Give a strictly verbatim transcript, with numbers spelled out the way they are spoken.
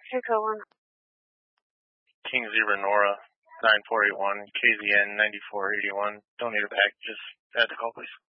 Hey, Colin. King Zebra Nora, nine four eight one, K Z N ninety-four eighty-one. Don't need a back, just add the call, please.